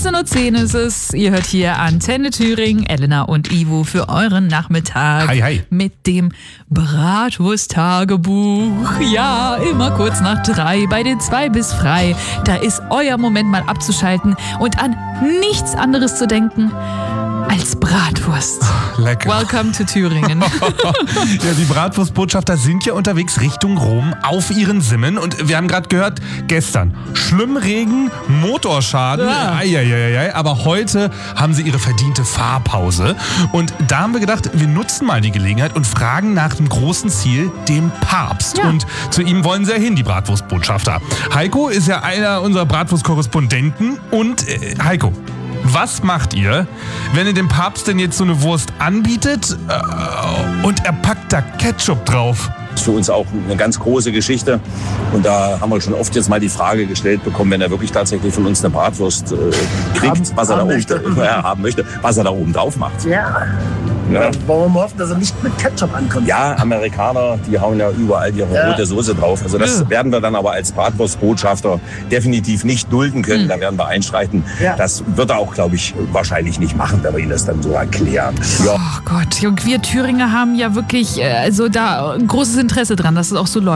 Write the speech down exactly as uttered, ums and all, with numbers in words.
sechzehn Uhr zehn ist es. Ihr hört hier Antenne Thüringen, Elena und Ivo für euren Nachmittag. Hi, hi. Mit dem Bratwurst-Tagebuch. Ja, immer kurz nach drei bei den zwei bis frei. Da ist euer Moment mal abzuschalten und an nichts anderes zu denken als Bratwurst. Lecker. Welcome to Thüringen. Ja, die Bratwurstbotschafter sind ja unterwegs Richtung Rom auf ihren Simmen. Und wir haben gerade gehört, gestern Schlimmregen, Motorschaden. Ja. Eieieiei. Aber heute haben sie ihre verdiente Fahrpause. Und da haben wir gedacht, wir nutzen mal die Gelegenheit und fragen nach dem großen Ziel, dem Papst. Ja. Und zu ihm wollen sie ja hin, die Bratwurstbotschafter. Heiko ist ja einer unserer Bratwurstkorrespondenten. Und äh, Heiko, was macht ihr, wenn ihr dem Papst denn jetzt so eine Wurst anbietet äh, und er packt da Ketchup drauf? Das ist für uns auch eine ganz große Geschichte. Und da haben wir schon oft jetzt mal die Frage gestellt bekommen, wenn er wirklich tatsächlich von uns eine Bratwurst äh, kriegt, Haben- was er da haben oben, möchte. ja, haben möchte, was er da oben drauf macht. Ja. Ja. Warum hoffen, dass er nicht mit Ketchup ankommt? Ja, Amerikaner, die hauen ja überall ihre Ja. rote Soße drauf. Also das Ja. werden wir dann aber als Bratwurstbotschafter definitiv nicht dulden können. Mhm. Da werden wir einschreiten. Ja. Das wird er auch, glaube ich, wahrscheinlich nicht machen, wenn wir ihn das dann so erklären. Ja. Oh Gott, und wir Thüringer haben ja wirklich äh, also da ein großes Interesse dran, dass es auch so läuft.